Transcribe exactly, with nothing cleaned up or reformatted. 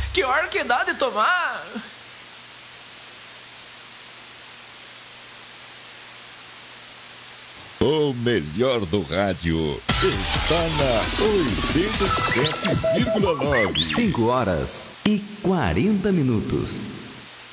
Que hora que dá de tomar? O melhor do rádio está na oitenta e sete vírgula nove. cinco horas e quarenta minutos.